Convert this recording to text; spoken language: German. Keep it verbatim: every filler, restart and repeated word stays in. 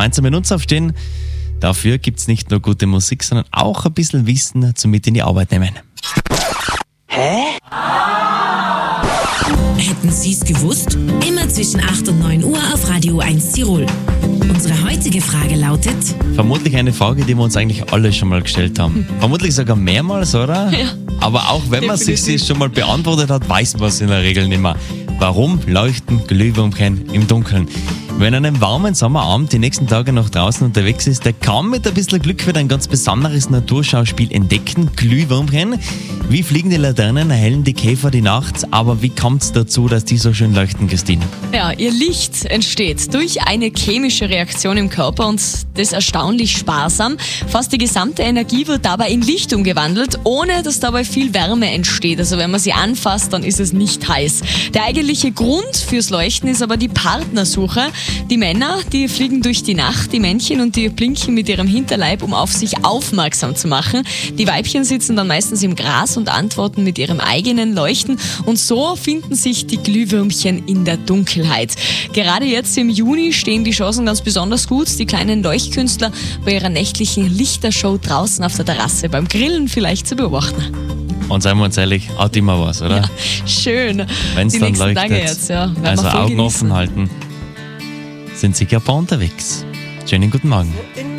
gemeinsam mit uns aufstehen. Dafür gibt es nicht nur gute Musik, sondern auch ein bisschen Wissen zum mit in die Arbeit nehmen. Hätten Sie es gewusst? Immer zwischen acht und neun Uhr auf Radio eins Tirol. Unsere heutige Frage lautet: Vermutlich eine Frage, die wir uns eigentlich alle schon mal gestellt haben. Vermutlich sogar mehrmals, oder? Ja. Aber auch wenn man sich Definitiv. sie schon mal beantwortet hat, weiß man es in der Regel nicht mehr. Warum leuchten Glühwürmchen im Dunkeln? Wenn an einem warmen Sommerabend die nächsten Tage noch draußen unterwegs ist, der kann mit ein bisschen Glück wieder ein ganz besonderes Naturschauspiel entdecken. Glühwürmchen. Wie fliegen die Laternen, erhellen die Käfer die Nacht, aber wie kommt es dazu, dass die so schön leuchten, Christine? Ja, ihr Licht entsteht durch eine chemische Reaktion im Körper und das erstaunlich sparsam. Fast die gesamte Energie wird dabei in Licht umgewandelt, ohne dass dabei viel Wärme entsteht. Also wenn man sie anfasst, dann ist es nicht heiß. Der eigentliche Grund fürs Leuchten ist aber die Partnersuche. Die Männer, die fliegen durch die Nacht, die Männchen, und die blinken mit ihrem Hinterleib, um auf sich aufmerksam zu machen. Die Weibchen sitzen dann meistens im Gras und antworten mit ihrem eigenen Leuchten. Und so finden sich die Glühwürmchen in der Dunkelheit. Gerade jetzt im Juni stehen die Chancen ganz besonders gut. Die kleinen Leuchtkünstler bei ihrer nächtlichen Lichtershow draußen auf der Terrasse beim Grillen vielleicht zu beobachten. Und seien wir uns ehrlich, hat immer was, oder? Ja, schön. Wenn es Die dann nächsten leuchtet. Tage jetzt, ja. Werden wir Also voll Augen genießen. offen halten. Sind sicher ein paar unterwegs. Schönen guten Morgen.